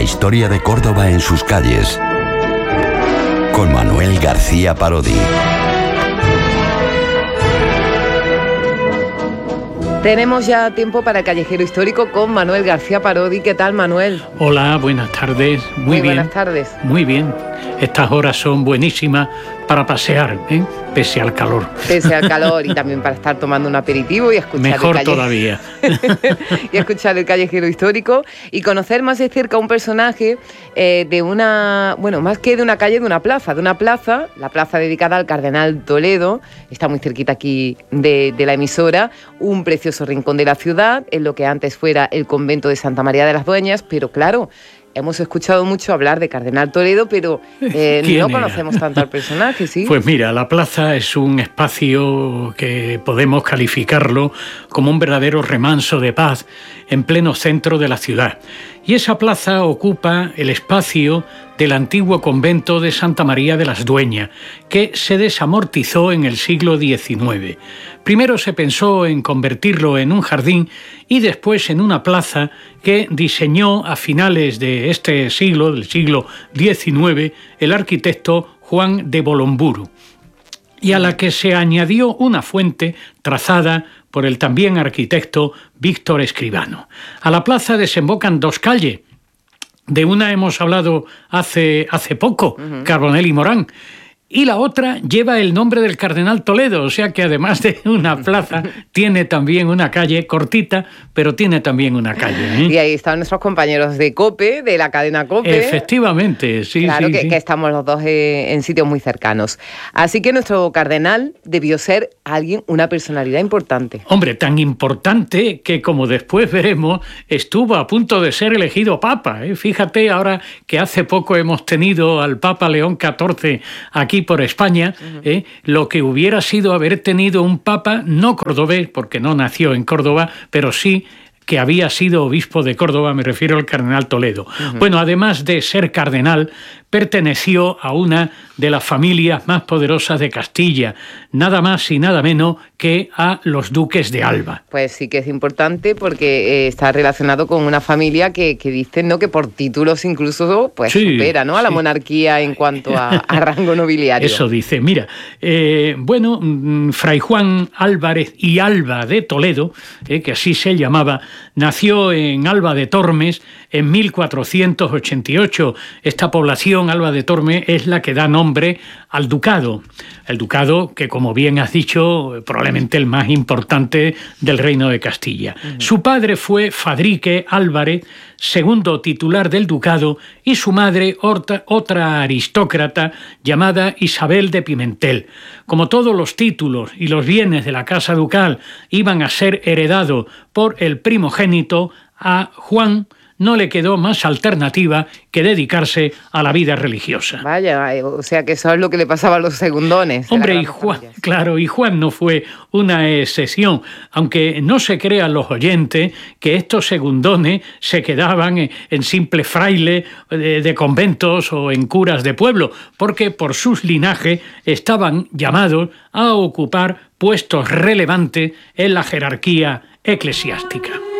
historia de Córdoba en sus calles, con Manuel García Parodi. Tenemos ya tiempo para el Callejero Histórico con Manuel García Parodi. ¿Qué tal, Manuel? Hola, buenas tardes. Muy bien. Buenas tardes. Muy bien. Estas horas son buenísimas para pasear, pese al calor. Pese al calor y también para estar tomando un aperitivo y escuchar Mejor todavía. Y escuchar el Callejero Histórico y conocer más de cerca a un personaje de una... Bueno, más que de una calle, de una plaza. La plaza dedicada al Cardenal Toledo. Está muy cerquita aquí de la emisora. Un precioso rincón de la ciudad, en lo que antes fuera el convento de Santa María de las Dueñas, pero claro... Hemos escuchado mucho hablar de Cardenal Toledo, pero no conocemos tanto al personaje, ¿sí? Pues mira, la plaza es un espacio que podemos calificarlo como un verdadero remanso de paz en pleno centro de la ciudad. Y esa plaza ocupa el espacio del antiguo convento de Santa María de las Dueñas, que se desamortizó en el siglo XIX. Primero se pensó en convertirlo en un jardín y después en una plaza que diseñó a finales de este siglo, del siglo XIX, el arquitecto Juan de Bolomburu, y a la que se añadió una fuente trazada por el también arquitecto Víctor Escribano. A la plaza desembocan dos calles. De una hemos hablado hace poco, Carbonell y Morán, y la otra lleva el nombre del Cardenal Toledo, o sea que además de una plaza, tiene también una calle cortita, pero tiene también una calle. Y ahí están nuestros compañeros de COPE, de la cadena COPE. Efectivamente, sí. Claro, sí, que estamos los dos en sitios muy cercanos. Así que nuestro cardenal debió ser una personalidad importante. Hombre, tan importante que, como después veremos, estuvo a punto de ser elegido papa. Fíjate ahora que hace poco hemos tenido al Papa León XIV aquí por España, lo que hubiera sido haber tenido un papa no cordobés, porque no nació en Córdoba, pero sí que había sido obispo de Córdoba, me refiero al Cardenal Toledo. Bueno, además de ser cardenal, perteneció a una de las familias más poderosas de Castilla, nada más y nada menos que a los duques de Alba. Pues sí que es importante porque está relacionado con una familia que dicen, ¿no?, que por títulos incluso pues supera, ¿no?, a la monarquía en cuanto a rango nobiliario. Eso dice. Mira, Fray Juan Álvarez y Alba de Toledo, que así se llamaba, nació en Alba de Tormes en 1488. Esta población, Alba de Tormes, es la que da nombre al ducado. El ducado que, como bien has dicho, probablemente el más importante del Reino de Castilla. Su padre fue Fadrique Álvarez, segundo titular del ducado, y su madre otra aristócrata llamada Isabel de Pimentel. Como todos los títulos y los bienes de la casa ducal iban a ser heredados por el primogénito, a Juan no le quedó más alternativa que dedicarse a la vida religiosa. Vaya, o sea que eso es lo que le pasaba a los segundones. Hombre, y Juan, claro, y Juan no fue una excepción, aunque no se crean los oyentes que estos segundones se quedaban en simples frailes de conventos o en curas de pueblo, porque por sus linajes estaban llamados a ocupar puestos relevantes en la jerarquía eclesiástica.